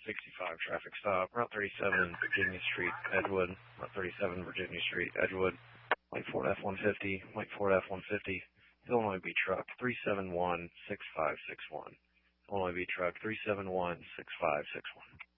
65 traffic stop, Route 37 Virginia Street, Edgewood, Route 37 Virginia Street, Edgewood, White Ford F-150, White Ford F-150, Illinois B Truck 371-6561, Illinois B Truck 371-6561.